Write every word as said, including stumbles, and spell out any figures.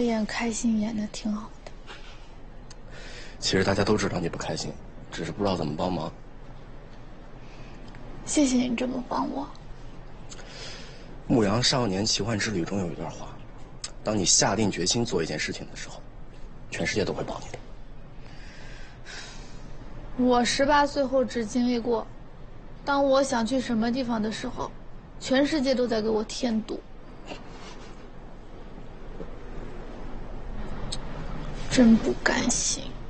演开心演的挺好的。 其实大家都知道你不开心，只是不知道怎么帮忙。 谢谢你这么帮我。 《牧羊少年奇幻之旅》中有一段话：当你下定决心做一件事情的时候，全世界都会帮你的。 我十八岁后只经历过，当我想去什么地方的时候，全世界都在给我添堵。真不甘心。